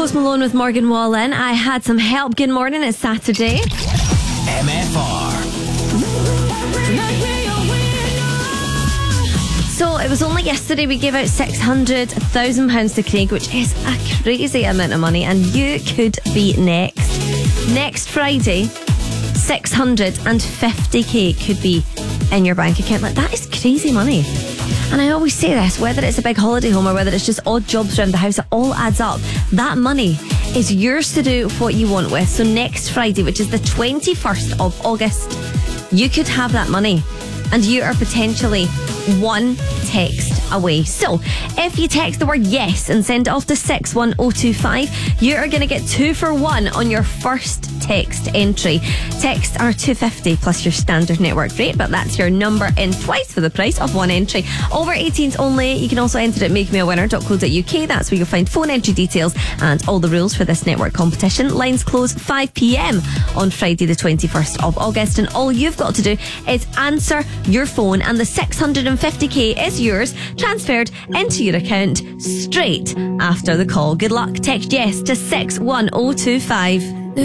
Post Malone with Morgan Wallen. I had some help. Good morning, it's Saturday. MFR. So it was only yesterday we gave out £600,000 to Craig, which is a crazy amount of money, and you could be next. Next Friday, 650k could be in your bank account. Like, that is crazy money. And I always say this, whether it's a big holiday home or whether it's just odd jobs around the house, it all adds up. That money is yours to do what you want with. So next Friday, which is the 21st of August, you could have that money, and you are potentially one text away. So if you text the word yes and send it off to 61025, you are going to get 2 for 1 on your first text entry. Texts are $2.50 plus your standard network rate, but that's your number in twice for the price of one entry. Over 18s only. You can also enter at makemeawinner.co.uk. That's where you'll find phone entry details and all the rules for this network competition. Lines close 5 p.m. on Friday the 21st of August, and all you've got to do is answer your phone and the 650k is yours, transferred into your account straight after the call. Good luck. Text yes to 61025.